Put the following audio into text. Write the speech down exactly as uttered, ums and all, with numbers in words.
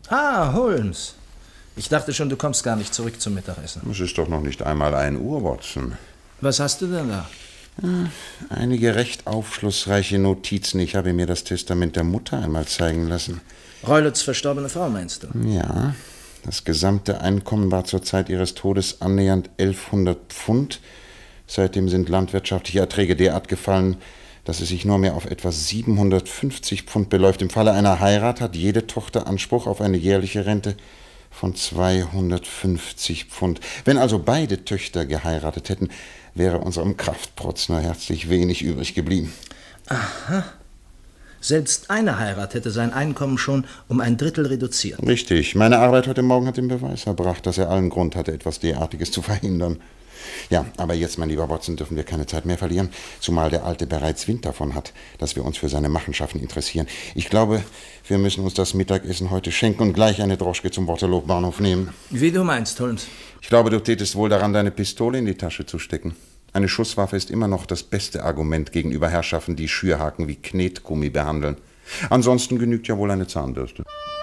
Ah, Holmes. Ich dachte schon, du kommst gar nicht zurück zum Mittagessen. Es ist doch noch nicht einmal ein Uhr, Watson. Was hast du denn da? Einige recht aufschlussreiche Notizen. Ich habe mir das Testament der Mutter einmal zeigen lassen. Reulots verstorbene Frau, meinst du? Ja, das gesamte Einkommen war zur Zeit ihres Todes annähernd elfhundert Pfund. Seitdem sind landwirtschaftliche Erträge derart gefallen, dass es sich nur mehr auf etwa siebenhundertfünfzig Pfund beläuft. Im Falle einer Heirat hat jede Tochter Anspruch auf eine jährliche Rente von zweihundertfünfzig Pfund. Wenn also beide Töchter geheiratet hätten, wäre unserem Kraftprotz nur herzlich wenig übrig geblieben. Aha. Selbst eine Heirat hätte sein Einkommen schon um ein Drittel reduziert. Richtig. Meine Arbeit heute Morgen hat den Beweis erbracht, dass er allen Grund hatte, etwas derartiges zu verhindern. Ja, aber jetzt, mein lieber Watson, dürfen wir keine Zeit mehr verlieren, zumal der Alte bereits Wind davon hat, dass wir uns für seine Machenschaften interessieren. Ich glaube, wir müssen uns das Mittagessen heute schenken und gleich eine Droschke zum Waterloo-Bahnhof nehmen. Wie du meinst, Holmes. Ich glaube, du tätest wohl daran, deine Pistole in die Tasche zu stecken. Eine Schusswaffe ist immer noch das beste Argument gegenüber Herrschaften, die Schürhaken wie Knetgummi behandeln. Ansonsten genügt ja wohl eine Zahnbürste.